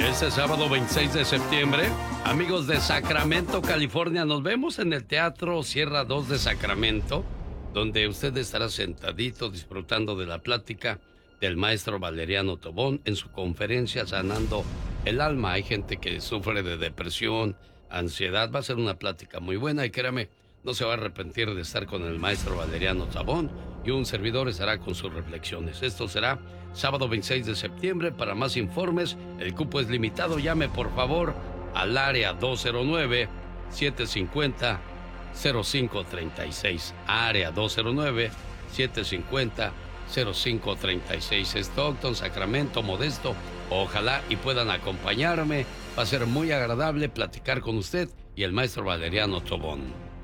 Este sábado 26 de septiembre, amigos de Sacramento, California, nos vemos en el Teatro Sierra 2 de Sacramento, donde usted estará sentadito disfrutando de la plática del maestro Valeriano Tobón en su conferencia Sanando el Alma. Hay gente que sufre de depresión, ansiedad. Va a ser una plática muy buena y créame, no se va a arrepentir de estar con el maestro Valeriano Tobón, y un servidor estará con sus reflexiones. Esto será sábado 26 de septiembre. Para más informes, el cupo es limitado. Llame por favor al área 209-750-0536. Área 209-750-0536. Stockton, Sacramento, Modesto. Ojalá y puedan acompañarme. Va a ser muy agradable platicar con usted y el maestro Valeriano Tobón.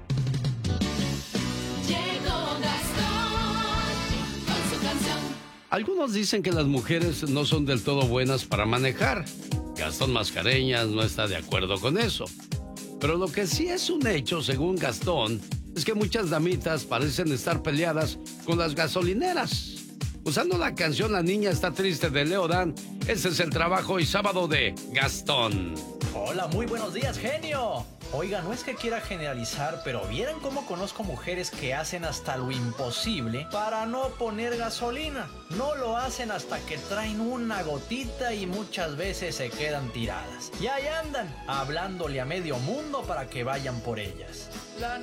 Algunos dicen que las mujeres no son del todo buenas para manejar. Gastón Mascareñas no está de acuerdo con eso. Pero lo que sí es un hecho, según Gastón, es que muchas damitas parecen estar peleadas con las gasolineras. Usando la canción La niña está triste de Leo Dan, ese es el trabajo y sábado de Gastón. Hola, muy buenos días, genio. Oiga, no es que quiera generalizar, pero ¿vieran cómo conozco mujeres que hacen hasta lo imposible para no poner gasolina? No lo hacen hasta que traen una gotita y muchas veces se quedan tiradas. Y ahí andan, hablándole a medio mundo para que vayan por ellas.